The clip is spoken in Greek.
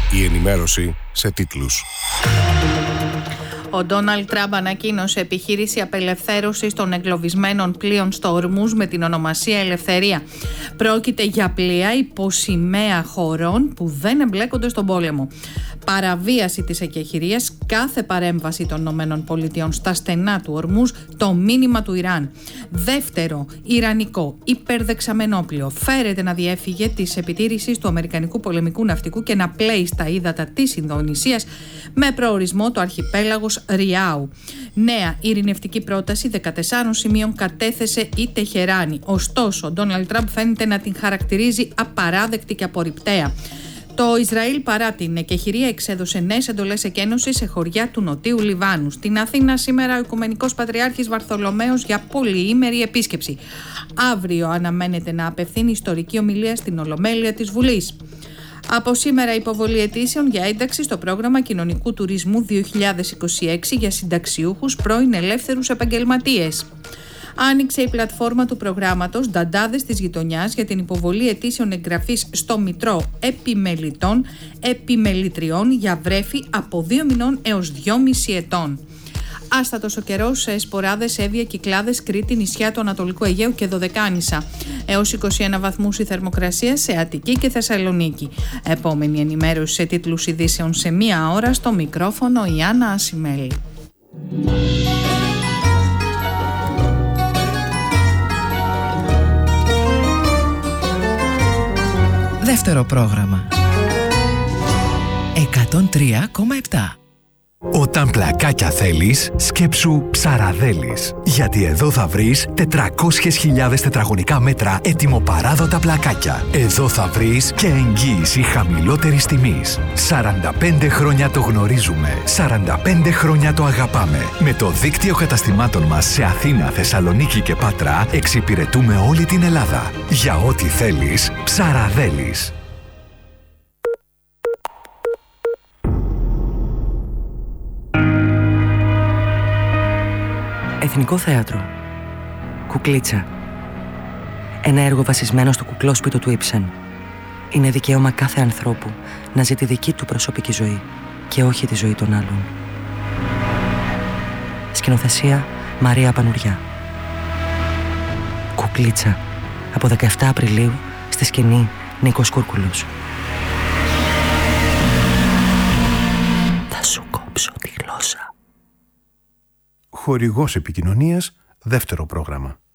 Η ενημέρωση σε τίτλους. Ο Ντόναλντ Τραμπ ανακοίνωσε επιχείρηση απελευθέρωσης των εγκλωβισμένων πλοίων στο Ορμούζ με την ονομασία Ελευθερία. Πρόκειται για πλοία υποσημαία χωρών που δεν εμπλέκονται στον πόλεμο. Παραβίαση της εκεχηρίας, κάθε παρέμβαση των ΗΠΑ στα στενά του Ορμούζ, το μήνυμα του Ιράν. Δεύτερο, ιρανικό υπερδεξαμενόπλοιο φέρεται να διέφυγε της επιτήρησης του αμερικανικού πολεμικού ναυτικού και να πλέει στα ύδατα της Ινδονησίας με προορισμό το αρχιπέλαγος Ριάου. Νέα ειρηνευτική πρόταση 14 σημείων κατέθεσε η Τεχεράνη. Ωστόσο, ο Ντόναλντ Τραμπ φαίνεται να την χαρακτηρίζει απαράδεκτη και απορριπταία. Το Ισραήλ, παρά την εκεχηρία, εξέδωσε νέες εντολές εκένωσης σε χωριά του Νοτίου Λιβάνου. Στην Αθήνα σήμερα ο Οικουμενικός Πατριάρχης Βαρθολομαίος για πολυήμερη επίσκεψη. Αύριο αναμένεται να απευθύνει ιστορική ομιλία στην Ολομέλεια της Βουλής. Από σήμερα υποβολή αιτήσεων για ένταξη στο πρόγραμμα κοινωνικού τουρισμού 2026 για συνταξιούχους πρώην ελεύθερους επαγγελματίες. Άνοιξε η πλατφόρμα του προγράμματος Νταντάδες της Γειτονιάς για την υποβολή αιτήσεων εγγραφής στο Μητρό Επιμελητριών για βρέφη από 2 μηνών έως 2,5 ετών. Άστατος ο καιρός σε Σποράδες, Εύβοια, Κυκλάδες, Κρήτη, νησιά του Ανατολικού Αιγαίου και Δωδεκάνησα. Έως 21 βαθμούς η θερμοκρασία σε Αττική και Θεσσαλονίκη. Επόμενη ενημέρωση σε τίτλους ειδήσεων σε 1 ώρα, στο μικρόφωνο η Άννα Ασημέλη. Δεύτερο πρόγραμμα 103,7. Όταν πλακάκια θέλεις, σκέψου Ψαραδέλης. Γιατί εδώ θα βρεις 400.000 τετραγωνικά μέτρα ετοιμοπαράδοτα πλακάκια. Εδώ θα βρεις και εγγύηση χαμηλότερης τιμής. 45 χρόνια το γνωρίζουμε. 45 χρόνια το αγαπάμε. Με το δίκτυο καταστημάτων μας σε Αθήνα, Θεσσαλονίκη και Πάτρα εξυπηρετούμε όλη την Ελλάδα. Για ό,τι θέλεις, Ψαραδέλης. Εθνικό Θέατρο. Κουκλίτσα. Ένα έργο βασισμένο στο κουκλόσπιτο του Ήψεν. Είναι δικαίωμα κάθε ανθρώπου να ζει τη δική του προσωπική ζωή και όχι τη ζωή των άλλων. Σκηνοθεσία Μαρία Πανουριά. Κουκλίτσα. Από 17 Απριλίου στη σκηνή Νίκος Κούρκουλος. Θα σου κόψω τη γλώσσα. Χορηγός επικοινωνίας, δεύτερο πρόγραμμα.